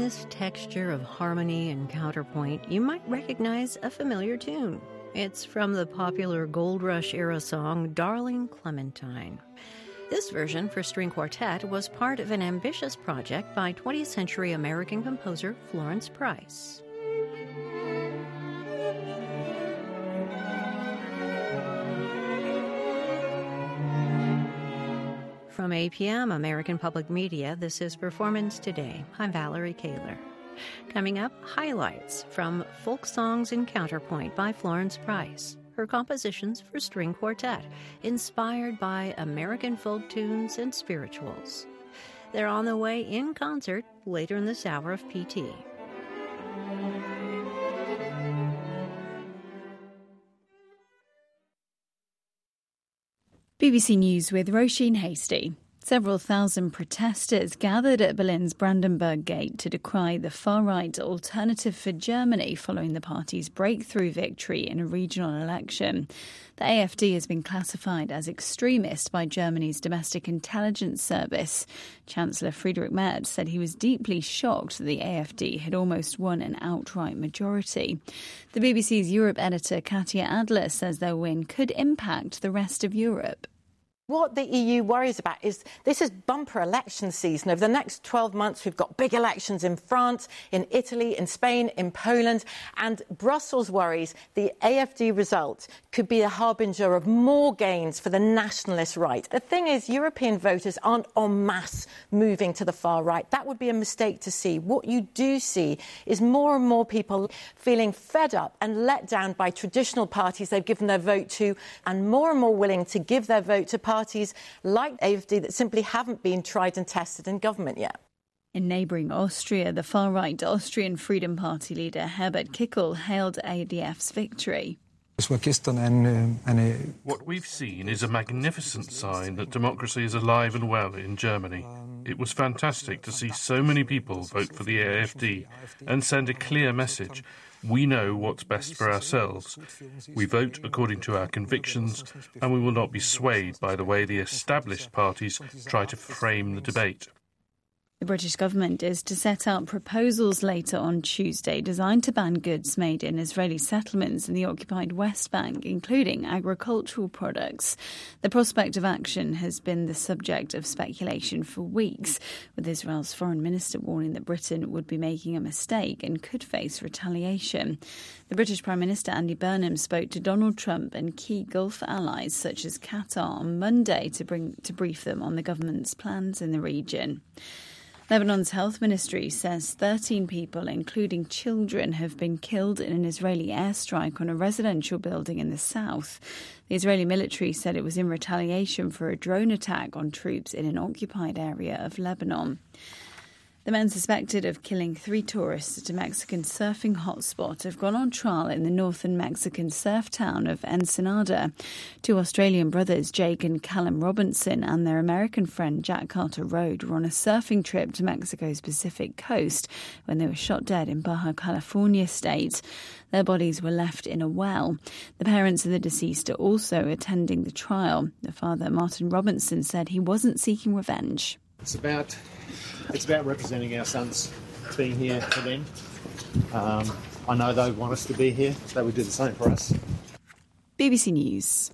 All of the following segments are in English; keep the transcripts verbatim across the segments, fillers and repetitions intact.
this texture of harmony and counterpoint, you might recognize a familiar tune. It's from the popular Gold Rush-era song, Darling Clementine. This version for string quartet was part of an ambitious project by twentieth century American composer Florence Price. From A P M, American Public Media, this is Performance Today. I'm Valerie Kaler. Coming up, highlights from Folk Songs in Counterpoint by Florence Price. Her compositions for string quartet, inspired by American folk tunes and spirituals. They're on the way in concert later in this hour of P T. B B C News with Roisin Hasty. Several thousand protesters gathered at Berlin's Brandenburg Gate to decry the far-right Alternative for Germany following the party's breakthrough victory in a regional election. The A F D has been classified as extremist by Germany's domestic intelligence service. Chancellor Friedrich Merz said he was deeply shocked that the A F D had almost won an outright majority. The B B C's Europe editor Katya Adler says their win could impact the rest of Europe. What the E U worries about is this is bumper election season. Over the next twelve months, we've got big elections in France, in Italy, in Spain, in Poland. And Brussels worries the A F D result could be a harbinger of more gains for the nationalist right. The thing is, European voters aren't en masse moving to the far right. That would be a mistake to see. What you do see is more and more people feeling fed up and let down by traditional parties they've given their vote to, and more and more willing to give their vote to parties Parties like A F D that simply haven't been tried and tested in government yet. In neighbouring Austria, the far-right Austrian Freedom Party leader Herbert Kickl hailed A D F's victory. What we've seen is a magnificent sign that democracy is alive and well in Germany. It was fantastic to see so many people vote for the A F D and send a clear message. We know what's best for ourselves. We vote according to our convictions, and we will not be swayed by the way the established parties try to frame the debate. The British government is to set out proposals later on Tuesday designed to ban goods made in Israeli settlements in the occupied West Bank, including agricultural products. The prospect of action has been the subject of speculation for weeks, with Israel's foreign minister warning that Britain would be making a mistake and could face retaliation. The British Prime Minister Andy Burnham spoke to Donald Trump and key Gulf allies such as Qatar on Monday to bring to brief them on the government's plans in the region. Lebanon's health ministry says thirteen people, including children, have been killed in an Israeli airstrike on a residential building in the south. The Israeli military said it was in retaliation for a drone attack on troops in an occupied area of Lebanon. The men suspected of killing three tourists at a Mexican surfing hotspot have gone on trial in the northern Mexican surf town of Ensenada. Two Australian brothers, Jake and Callum Robinson, and their American friend Jack Carter Rode were on a surfing trip to Mexico's Pacific coast when they were shot dead in Baja California state. Their bodies were left in a well. The parents of the deceased are also attending the trial. The father, Martin Robinson, said he wasn't seeking revenge. It's about it's about representing our sons being here for them. Um, I know they want us to be here. They would do the same for us. B B C News.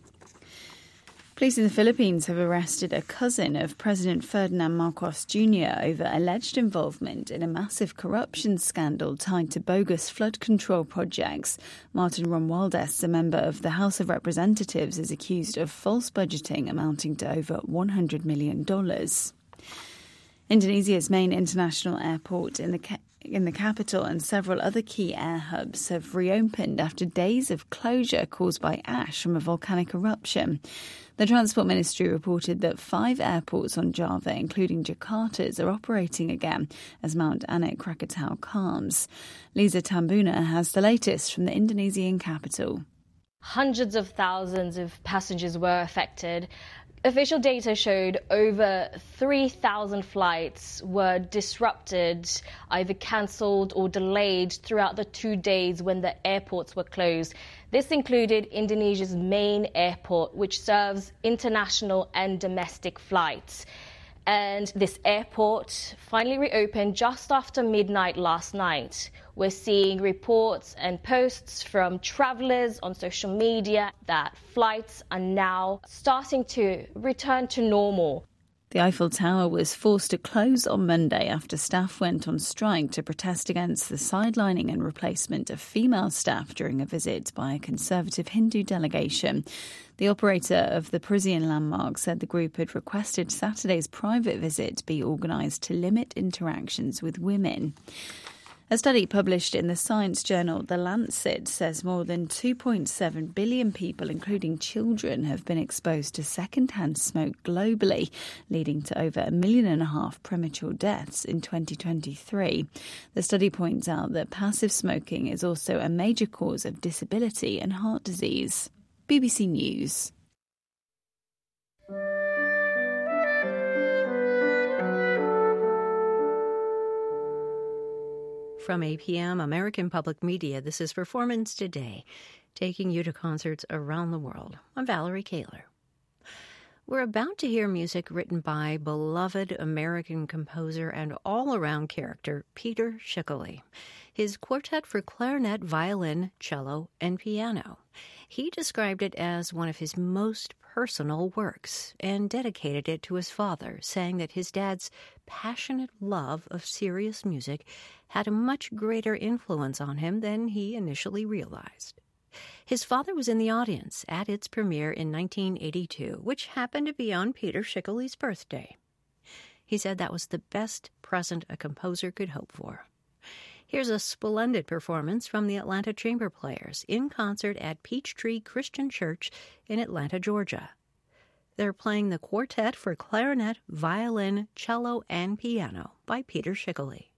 Police in the Philippines have arrested a cousin of President Ferdinand Marcos Junior over alleged involvement in a massive corruption scandal tied to bogus flood control projects. Martin Romualdez, a member of the House of Representatives, is accused of false budgeting amounting to over one hundred million dollars. Indonesia's main international airport in the ca- in the capital and several other key air hubs have reopened after days of closure caused by ash from a volcanic eruption. The Transport Ministry reported that five airports on Java, including Jakarta's, are operating again as Mount Anak Krakatau calms. Lisa Tambuna has the latest from the Indonesian capital. Hundreds of thousands of passengers were affected. Official data showed over three thousand flights were disrupted, either cancelled or delayed throughout the two days when the airports were closed. This included Indonesia's main airport, which serves international and domestic flights. And this airport finally reopened just after midnight last night. We're seeing reports and posts from travelers on social media that flights are now starting to return to normal. The Eiffel Tower was forced to close on Monday after staff went on strike to protest against the sidelining and replacement of female staff during a visit by a conservative Hindu delegation. The operator of the Parisian landmark said the group had requested Saturday's private visit be organised to limit interactions with women. A study published in the science journal The Lancet says more than two point seven billion people, including children, have been exposed to second-hand smoke globally, leading to over a million and a half premature deaths in twenty twenty-three. The study points out that passive smoking is also a major cause of disability and heart disease. B B C News. From A P M, American Public Media, this is Performance Today, taking you to concerts around the world. I'm Valerie Kaler. We're about to hear music written by beloved American composer and all-around character Peter Schickele. His quartet for clarinet, violin, cello, and piano. He described it as one of his most personal works and dedicated it to his father, saying that his dad's passionate love of serious music had a much greater influence on him than he initially realized. His father was in the audience at its premiere in nineteen eighty-two, which happened to be on Peter Schickele's birthday. He said that was the best present a composer could hope for. Here's a splendid performance from the Atlanta Chamber Players in concert at Peachtree Christian Church in Atlanta, Georgia. They're playing the quartet for clarinet, violin, cello, and piano by Peter Schickele.